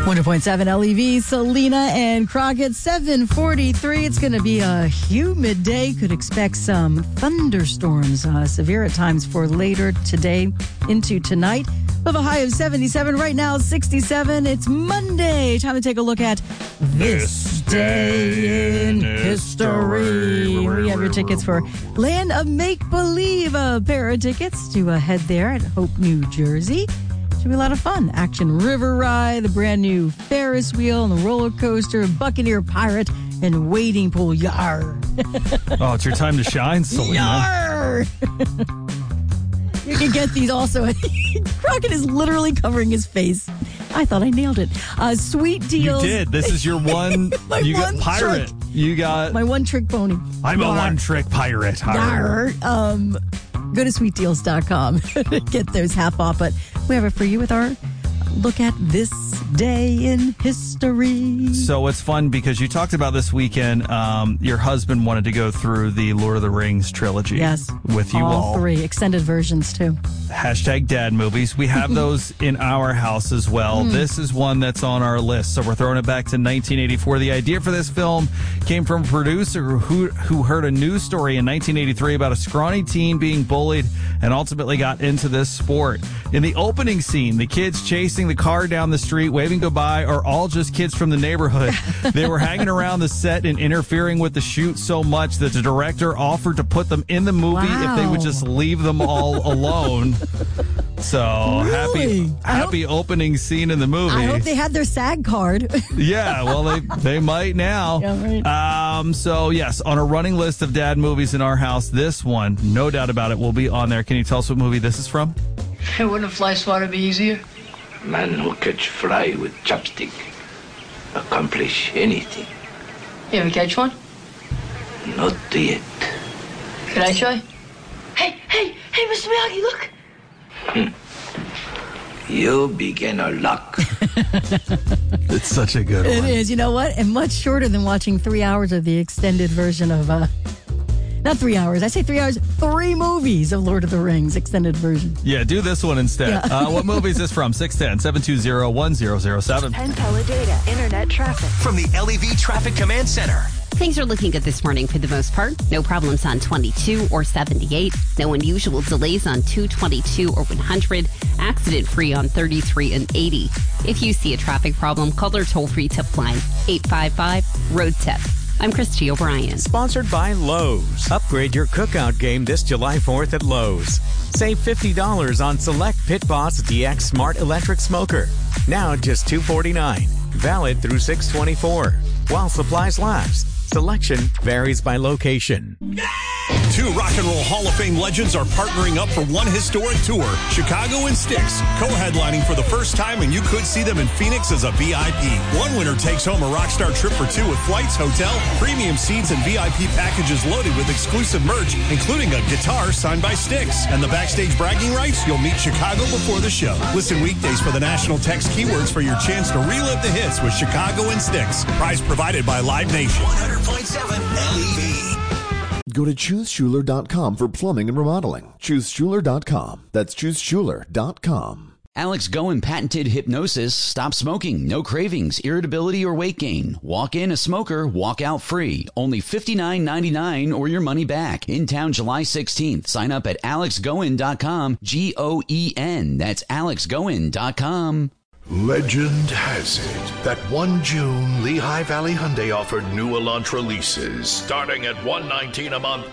100.7 LEV, Selena and Crockett, 7:43. It's going to be a humid day. Could expect some thunderstorms, severe at times for later today into tonight. With a high of 77. Right now, 67. It's Monday. Time to take a look at This Day in History. We have your tickets for Land of Make-Believe, a pair of tickets to head there at Hope, New Jersey. Should be a lot of fun. Action River Ride, the brand new Ferris wheel and the roller coaster, Buccaneer Pirate, and wading pool. Yar! Oh, it's your time to shine, Selena. Yar! You can get these also. Crockett is literally covering his face. I thought I nailed it. Sweet deals. You did. This is your one. You got pirate. Trick. You got my one trick pony. I'm a one-trick pirate. Yar. Go to sweetdeals.com to get those half off. But we have it for you with our look at This Day in History. So it's fun because you talked about this weekend. Your husband wanted to go through the Lord of the Rings trilogy. Yes. With you all. All three. Extended versions, too. Hashtag dad movies. We have those in our house as well. This is one that's on our list. So we're throwing it back to 1984. The idea for this film came from a producer who heard a news story in 1983 about a scrawny teen being bullied and ultimately got into this sport. In the opening scene, the kids chasing the car down the street, waving goodbye, are all just kids from the neighborhood. They were hanging around the set and interfering with the shoot so much that the director offered to put them in the movie if they would just leave them all alone. So Really? happy opening scene in the movie. I hope they had their SAG card. Yeah, well, they might now. Yeah, right. So, yes, on a running list of dad movies in our house, this one, no doubt about it, will be on there. Can you tell us what movie this is from? Hey, wouldn't a fly swatter be easier? Man who catch fly with chopstick accomplish anything. You ever catch one? Not yet. Can I try? Hey, Mr. Miyagi, look! You beginner luck. It's such a good one. It is. You know what? And much shorter than watching 3 hours of the extended version of, not 3 hours. I say 3 hours, 3 movies of Lord of the Rings extended version. Yeah, do this one instead. Yeah. What movie is this from? 610-720-1007. Penn Data Internet Traffic. From the LEV Traffic Command Center. Things are looking good this morning for the most part. No problems on 22 or 78. No unusual delays on 222 or 100. Accident-free on 33 and 80. If you see a traffic problem, call our toll-free tip line, 855-ROAD-TIP. I'm Christy O'Brien. Sponsored by Lowe's. Upgrade your cookout game this July 4th at Lowe's. Save $50 on select Pit Boss DX Smart Electric Smoker. Now just $249. Valid through 6/24. While supplies last. Selection varies by location. 2 Rock and Roll Hall of Fame legends are partnering up for one historic tour, Chicago and Styx, co-headlining for the first time, and you could see them in Phoenix as a VIP. One winner takes home a Rockstar trip for 2 with flights, hotel, premium seats, and VIP packages loaded with exclusive merch, including a guitar signed by Styx. And the backstage bragging rights, you'll meet Chicago before the show. Listen weekdays for the national text keywords for your chance to relive the hits with Chicago and Styx. Prize provided by Live Nation. 100.7 LEV. Go to ChooseSchuler.com for plumbing and remodeling. ChooseSchuler.com. That's ChooseSchuler.com. Alex Goen patented hypnosis. Stop smoking. No cravings, irritability, or weight gain. Walk in a smoker, walk out free. Only $59.99 or your money back. In town July 16th. Sign up at AlexGoen.com. GOEN. That's AlexGoen.com. Legend has it that one June, Lehigh Valley Hyundai offered new Elantra leases starting at $119 a month.